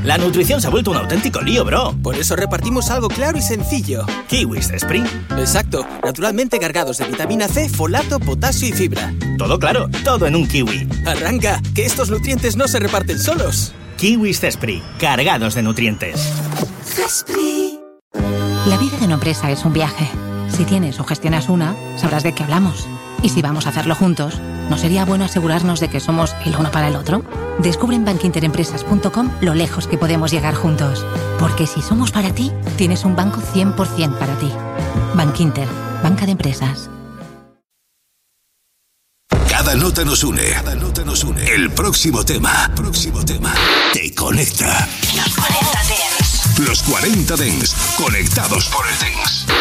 La nutrición se ha vuelto un auténtico lío, bro. Por eso repartimos algo claro y sencillo. Kiwis Spring. Exacto, naturalmente cargados de vitamina C, folato, potasio y fibra. Todo claro, todo en un kiwi. Arranca, que estos nutrientes no se reparten solos. Kiwis Zespri, cargados de nutrientes. Zespri. La vida de una empresa es un viaje. Si tienes o gestionas una, sabrás de qué hablamos. Y si vamos a hacerlo juntos, ¿no sería bueno asegurarnos de que somos el uno para el otro? Descubre en bankinterempresas.com lo lejos que podemos llegar juntos. Porque si somos para ti, tienes un banco 100% para ti. Bankinter, banca de empresas. Cada nota nos une. El próximo tema te conecta. Los 40 Dents. Los 40 Dents, conectados por el Dents.